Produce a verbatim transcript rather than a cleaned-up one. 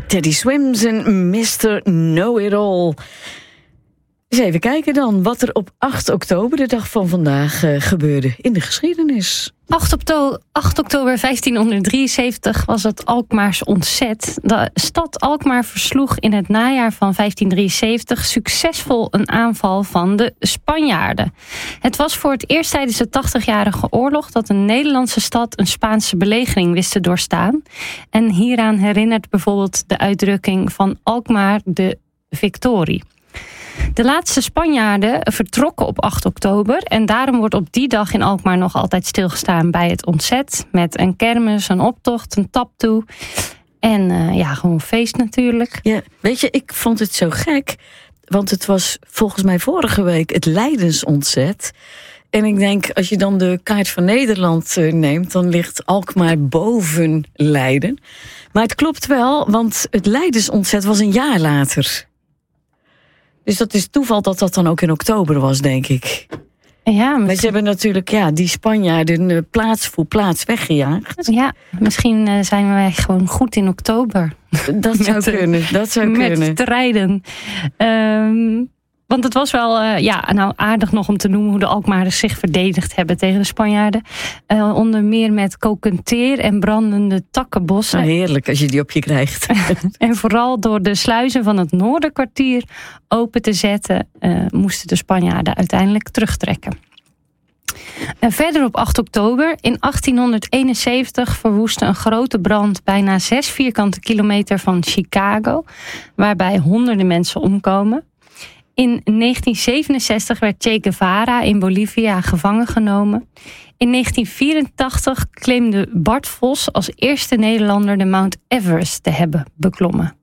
Teddy Swims en mister Know-It-All. Eens even kijken dan wat er op acht oktober, de dag van vandaag, uh, gebeurde in de geschiedenis. acht oktober vijftienhonderddrieënzeventig was het Alkmaars ontzet. De stad Alkmaar versloeg in het najaar van vijftiendrieënzeventig succesvol een aanval van de Spanjaarden. Het was voor het eerst tijdens de tachtigjarige oorlog dat een Nederlandse stad een Spaanse belegering wist te doorstaan. En hieraan herinnert bijvoorbeeld de uitdrukking van Alkmaar de victorie. De laatste Spanjaarden vertrokken op acht oktober... en daarom wordt op die dag in Alkmaar nog altijd stilgestaan bij het ontzet... met een kermis, een optocht, een taptoe en uh, ja, gewoon feest natuurlijk. Ja, weet je, ik vond het zo gek, want het was volgens mij vorige week het Leidensontzet. En ik denk, als je dan de kaart van Nederland uh, neemt... dan ligt Alkmaar boven Leiden. Maar het klopt wel, want het Leidensontzet was een jaar later... Dus dat is toeval dat dat dan ook in oktober was, denk ik. Ja, maar ze hebben natuurlijk ja, die Spanjaarden plaats voor plaats weggejaagd. Ja, misschien uh, zijn wij gewoon goed in oktober. Dat zou met, kunnen, dat zou met kunnen. Met strijden. Um, want het was wel uh, ja, nou, aardig nog om te noemen hoe de Alkmaarders zich verdedigd hebben tegen de Spanjaarden. Uh, onder meer met kokend teer en brandende takkenbossen. Nou, heerlijk als je die op je krijgt. En vooral door de sluizen van het Noorderkwartier open te zetten, uh, moesten de Spanjaarden uiteindelijk terugtrekken. En verder op acht oktober in achttienhonderdeenenzeventig verwoestte een grote brand bijna zes vierkante kilometer van Chicago, waarbij honderden mensen omkomen. In negentien zevenenzestig werd Che Guevara in Bolivia gevangen genomen. In negentien vierentachtig claimde Bart Vos als eerste Nederlander de Mount Everest te hebben beklommen.